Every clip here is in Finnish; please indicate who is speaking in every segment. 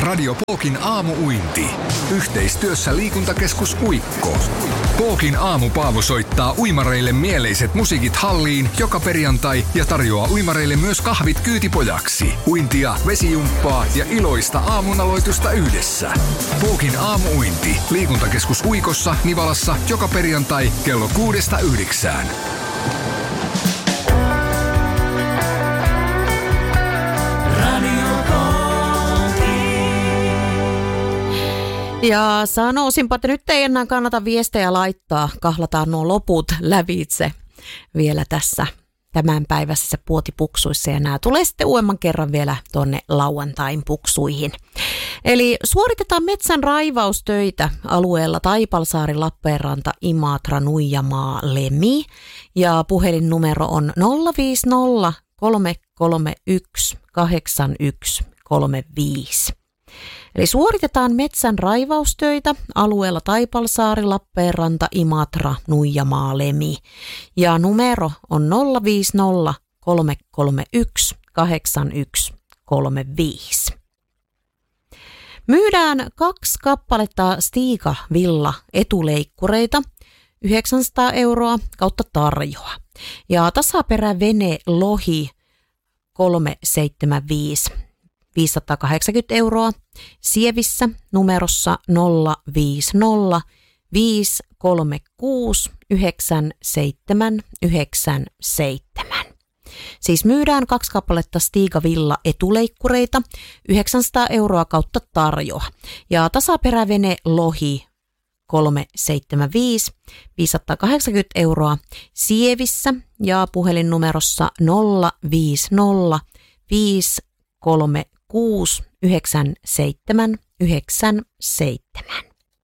Speaker 1: Radio Pookin aamu-uinti. Yhteistyössä Liikuntakeskus Uikko. Pookin aamu-Paavo soittaa uimareille mieleiset musiikit halliin joka perjantai ja tarjoaa uimareille myös kahvit kyytipojaksi. Uintia, vesijumppaa ja iloista aamunaloitusta yhdessä. Pookin aamu-uinti. Liikuntakeskus Uikossa, Nivalassa joka perjantai kello 6-9.
Speaker 2: Ja sanoisinpa, että nyt ei enää kannata viestejä laittaa. Kahlataan nuo loput lävitse vielä tässä tämänpäiväisissä puotipuksuissa. Ja nämä tulee sitten uudemman kerran vielä tuonne lauantain puksuihin. Eli suoritetaan metsän raivaustöitä alueella Taipalsaari, Lappeenranta, Imatra, Nuijamaa, Lemi. Ja puhelinnumero on 050 331 8135. Eli suoritetaan metsän raivaustöitä alueella Taipalsaari, Lappeenranta, Imatra, Nuijamaa, Lemi. Ja numero on 050 331 8135. Myydään 2 kappaletta Stiga Villa etuleikkureita, 900 € kautta tarjoa. Ja tasaperävene Lohi 375. 580 €, Sievissä numerossa 050 536 9797. Siis myydään 2 kappaletta Stiga Villa etuleikkureita, 900 € kautta tarjoa. Ja tasaperävene Lohi 375, 580 € Sievissä ja puhelinnumerossa 050 536 9797.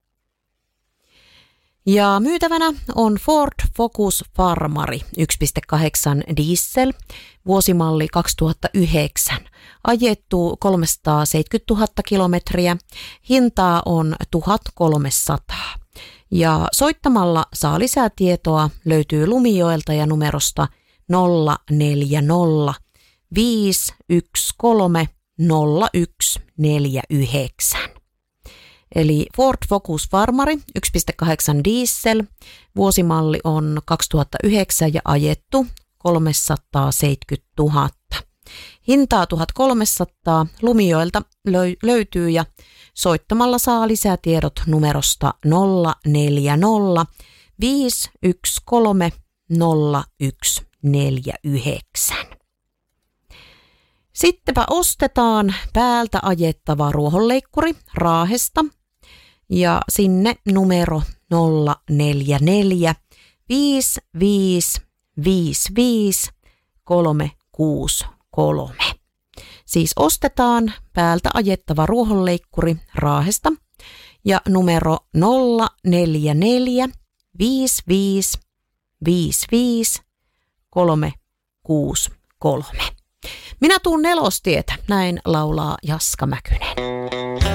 Speaker 2: Ja myytävänä on Ford Focus Farmari 1.8 diesel, vuosimalli 2009, ajettu 370 000 kilometriä, hintaa on 1300. Ja soittamalla saa lisää tietoa, löytyy Lumijoelta ja numerosta 040 513 0149. Eli Ford Focus Farmari 1.8 diesel, vuosimalli on 2009 ja ajettu 370 000. Hintaa 1300, Lumijoelta löytyy ja soittamalla saa lisätiedot numerosta 040 513 0149. Sittenpä ostetaan päältä ajettava ruohonleikkuri Raahesta ja sinne numero 044 55 55 363. Siis ostetaan päältä ajettava ruohonleikkuri Raahesta ja numero 044 55 55 363. Minä tuun Nelostietä, näin laulaa Jaska Mäkynen.